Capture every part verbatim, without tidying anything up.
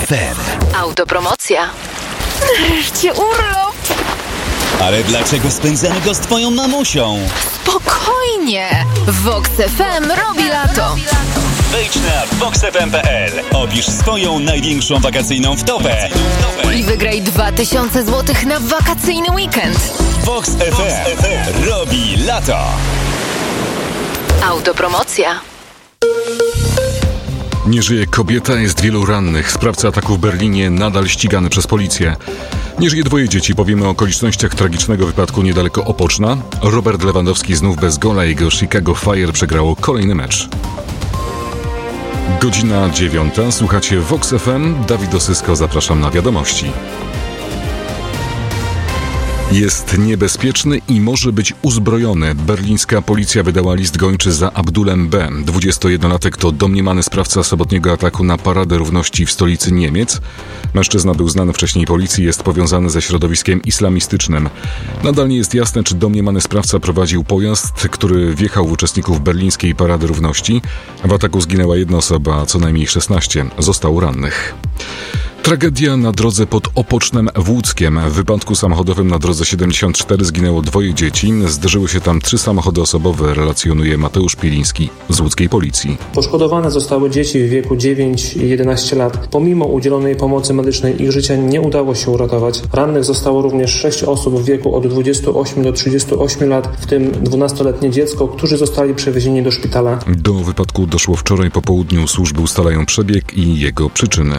F M. Autopromocja. Nareszcie urlop. Ale dlaczego spędzamy go z twoją mamusią? Spokojnie. Vox F M robi lato. Wejdź na vox f m kropka p l. Opisz swoją największą wakacyjną wtopę. I wygraj dwa tysiące złotych na wakacyjny weekend. Vox F M robi lato. Autopromocja. Nie żyje kobieta, jest wielu rannych. Sprawca ataku w Berlinie nadal ścigany przez policję. Nie żyje dwoje dzieci. Powiemy o okolicznościach tragicznego wypadku niedaleko Opoczna. Robert Lewandowski znów bez gola. Jego Chicago Fire przegrało kolejny mecz. Godzina dziewiąta. Słuchacie Vox F M. Dawid Osysko, zapraszam na wiadomości. Jest niebezpieczny i może być uzbrojony. Berlińska policja wydała list gończy za Abdulem B. dwudziestojednolatek to domniemany sprawca sobotniego ataku na Paradę Równości w stolicy Niemiec. Mężczyzna był znany wcześniej policji, jest powiązany ze środowiskiem islamistycznym. Nadal nie jest jasne, czy domniemany sprawca prowadził pojazd, który wjechał w uczestników berlińskiej Parady Równości. W ataku zginęła jedna osoba, a co najmniej szesnaście zostało rannych. Tragedia na drodze pod Opocznem w Łódzkiem. W wypadku samochodowym na drodze siedemdziesiąt cztery zginęło dwoje dzieci. Zderzyły się tam trzy samochody osobowe, relacjonuje Mateusz Pieliński z łódzkiej policji. Poszkodowane zostały dzieci w wieku dziewięć i jedenaście lat. Pomimo udzielonej pomocy medycznej ich życia nie udało się uratować. Rannych zostało również sześć osób w wieku od dwudziestu ośmiu do trzydziestu ośmiu lat, w tym dwunastoletnie dziecko, którzy zostali przewiezieni do szpitala. Do wypadku doszło wczoraj po południu. Służby ustalają przebieg i jego przyczyny.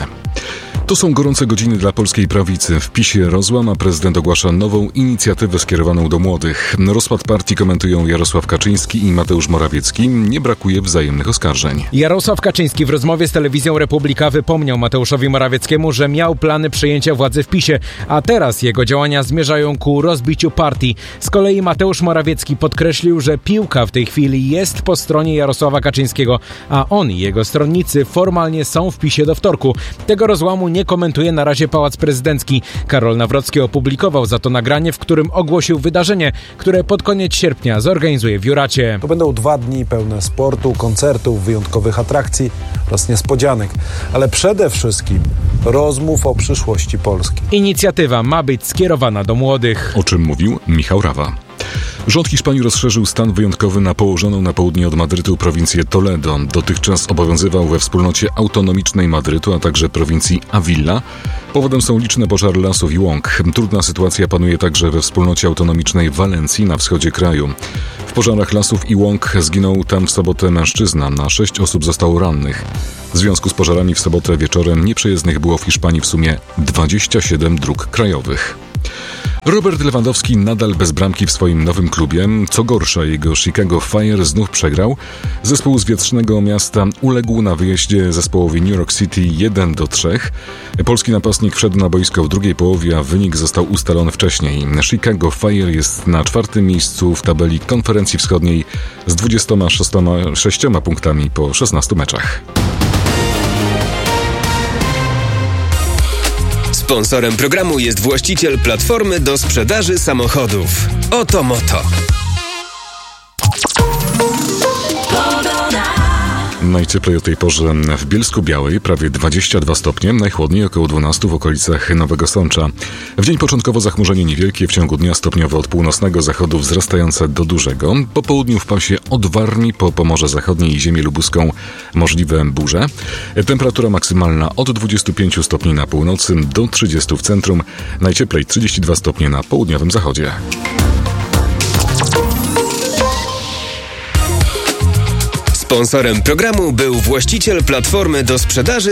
To są gorące godziny dla polskiej prawicy. W PiSie rozłam, a prezydent ogłasza nową inicjatywę skierowaną do młodych. Rozpad partii komentują Jarosław Kaczyński i Mateusz Morawiecki. Nie brakuje wzajemnych oskarżeń. Jarosław Kaczyński w rozmowie z telewizją Republika wypomniał Mateuszowi Morawieckiemu, że miał plany przejęcia władzy w PiSie, a teraz jego działania zmierzają ku rozbiciu partii. Z kolei Mateusz Morawiecki podkreślił, że piłka w tej chwili jest po stronie Jarosława Kaczyńskiego, a on i jego stronnicy formalnie są w PiSie do wtorku. Tego rozłamu nie komentuje na razie Pałac Prezydencki. Karol Nawrocki opublikował za to nagranie, w którym ogłosił wydarzenie, które pod koniec sierpnia zorganizuje w Juracie. To będą dwa dni pełne sportu, koncertów, wyjątkowych atrakcji oraz niespodzianek, ale przede wszystkim rozmów o przyszłości Polski. Inicjatywa ma być skierowana do młodych. O czym mówił Michał Rawa. Rząd Hiszpanii rozszerzył stan wyjątkowy na położoną na południe od Madrytu prowincję Toledo. Dotychczas obowiązywał we wspólnocie autonomicznej Madrytu, a także prowincji Avila. Powodem są liczne pożary lasów i łąk. Trudna sytuacja panuje także we wspólnocie autonomicznej Walencji na wschodzie kraju. W pożarach lasów i łąk zginął tam w sobotę mężczyzna, a sześć osób zostało rannych. W związku z pożarami w sobotę wieczorem nieprzejezdnych było w Hiszpanii w sumie dwadzieścia siedem dróg krajowych. Robert Lewandowski nadal bez bramki w swoim nowym klubie. Co gorsza, jego Chicago Fire znów przegrał. Zespół z wietrznego miasta uległ na wyjeździe zespołowi New York City jeden do trzech. Polski napastnik wszedł na boisko w drugiej połowie, a wynik został ustalony wcześniej. Chicago Fire jest na czwartym miejscu w tabeli konferencji wschodniej z dwudziestoma sześcioma punktami po szesnastu meczach. Sponsorem programu jest właściciel platformy do sprzedaży samochodów Oto Moto. Najcieplej o tej porze w Bielsku-Białej, prawie dwadzieścia dwa stopnie, najchłodniej około dwanaście w okolicach Nowego Sącza. W dzień początkowo zachmurzenie niewielkie, w ciągu dnia stopniowo od północnego zachodu wzrastające do dużego. Po południu w pasie od Warmii po Pomorze Zachodnie i ziemię lubuską możliwe burze. Temperatura maksymalna od dwudziestu pięciu stopni na północy do trzydziestu w centrum, najcieplej trzydzieści dwa stopnie na południowym zachodzie. Sponsorem programu był właściciel platformy do sprzedaży